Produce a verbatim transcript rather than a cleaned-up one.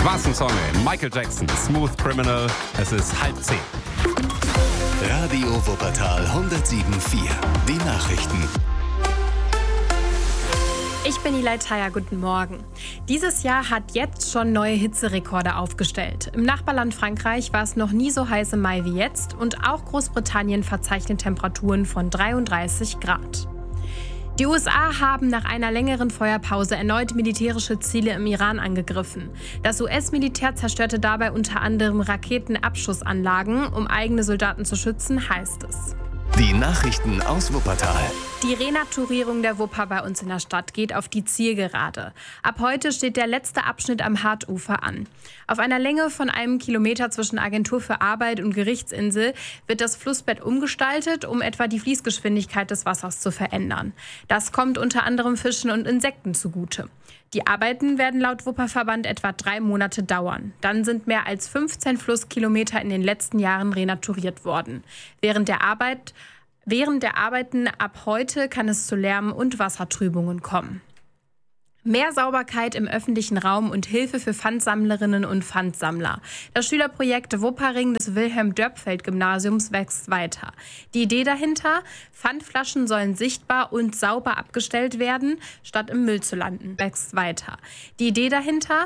Was ein Song, ey. Michael Jackson, Smooth Criminal. Es ist halb zehn. Radio Wuppertal hundertsieben Komma vier. Die Nachrichten. Ich bin Eli Thayer, guten Morgen. Dieses Jahr hat jetzt schon neue Hitzerekorde aufgestellt. Im Nachbarland Frankreich war es noch nie so heiß im Mai wie jetzt und auch Großbritannien verzeichnet Temperaturen von dreiunddreißig Grad. Die U S A haben nach einer längeren Feuerpause erneut militärische Ziele im Iran angegriffen. Das U S-Militär zerstörte dabei unter anderem Raketenabschussanlagen, um eigene Soldaten zu schützen, heißt es. Die Nachrichten aus Wuppertal. Die Renaturierung der Wupper bei uns in der Stadt geht auf die Zielgerade. Ab heute steht der letzte Abschnitt am Hartufer an. Auf einer Länge von einem Kilometer zwischen Agentur für Arbeit und Gerichtsinsel wird das Flussbett umgestaltet, um etwa die Fließgeschwindigkeit des Wassers zu verändern. Das kommt unter anderem Fischen und Insekten zugute. Die Arbeiten werden laut Wupperverband etwa drei Monate dauern. Dann sind mehr als fünfzehn Flusskilometer in den letzten Jahren renaturiert worden. Während der Arbeit Während der Arbeiten ab heute kann es zu Lärm- und Wassertrübungen kommen. Mehr Sauberkeit im öffentlichen Raum und Hilfe für Pfandsammlerinnen und Pfandsammler. Das Schülerprojekt Wupperring des Wilhelm-Dörpfeld-Gymnasiums wächst weiter. Die Idee dahinter: Pfandflaschen sollen sichtbar und sauber abgestellt werden, statt im Müll zu landen. Wächst weiter. Die Idee dahinter: